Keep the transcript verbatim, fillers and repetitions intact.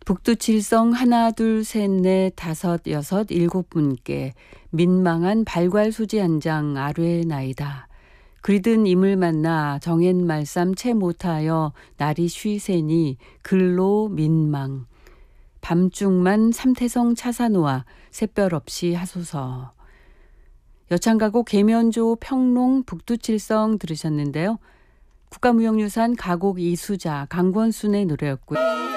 북두칠성 하나 둘 셋 넷 다섯 여섯 일곱 분께 민망한 발괄수지 한 장 아뢰나이다. 그리든 임을 만나 정엔 말쌈 채 못하여 날이 쉬세니 글로 민망. 밤중만 삼태성 차사노아 샛별 없이 하소서. 여창가곡 계면조 평롱 북두칠성 들으셨는데요. 국가무형유산 가곡 이수자 강권순의 노래였고요.